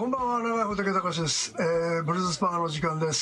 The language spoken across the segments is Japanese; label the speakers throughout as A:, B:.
A: こんばんは、長井仏隆です。ブルースパワーの時間です。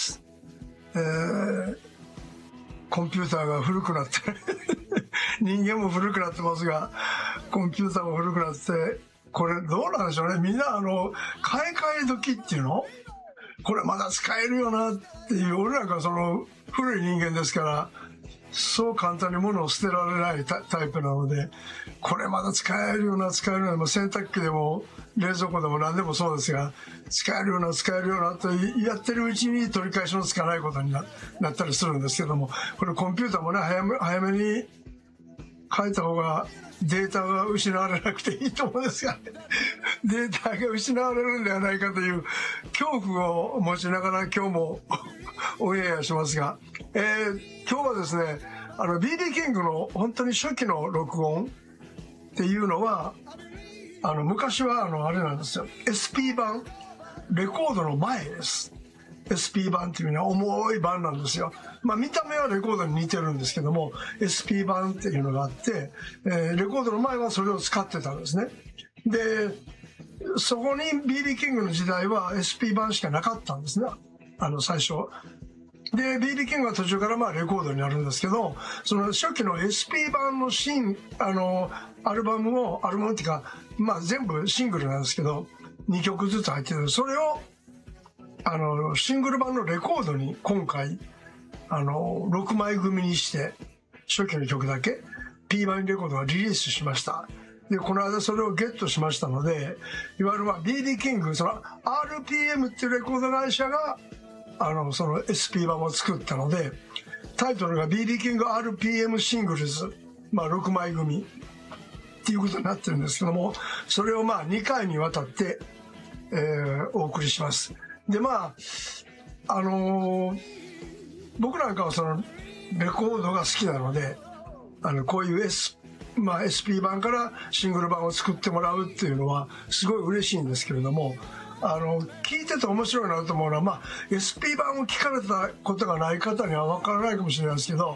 A: コンピューターが古くなって人間も古くなってますが、コンピューターも古くなって、これどうなんでしょうね。みんな買い替え時っていうの、これまだ使えるよなっていう、俺なんかその古い人間ですから、そう簡単に物を捨てられないタイプなので、これまだ使えるような、使えるような、洗濯機でも冷蔵庫でも何でもそうですが、使えるような、使えるようなとやってるうちに取り返しのつかないことになったりするんですけども、これコンピューターもね、早めに変えた方がデータが失われなくていいと思うんですが、データが失われるんではないかという恐怖を持ちながら今日もオンエアしますが、今日はですね、BB キングの本当に初期の録音っていうのは、昔はあれなんですよ、SP 版、レコードの前です。SP 版っていうのは重い版なんですよ。まあ見た目はレコードに似てるんですけども、SP 版っていうのがあって、レコードの前はそれを使ってたんですね。で、そこに BB キングの時代は SP 版しかなかったんですね。最初。で、BB キングは途中からまあレコードになるんですけど、その初期の SP 版のアルバムっていうか、まあ全部シングルなんですけど、2曲ずつ入ってる。それを、シングル版のレコードに今回、6枚組にして、初期の曲だけ、P 版レコードがリリースしました。で、この間それをゲットしましたので、いわゆるまあ BB キング、その RPM っていうレコード会社が、その SP 版を作ったので、タイトルが BB キング RPM シングルズ、まあ6枚組っていうことになってるんですけども、それをまあ2回にわたって、お送りします。で、まあ、僕なんかはそのレコードが好きなので、こういう、SP 版からシングル版を作ってもらうっていうのはすごい嬉しいんですけれども、聞いてて面白いなと思うのは、まあ、SP 版を聞かれたことがない方には分からないかもしれないですけど、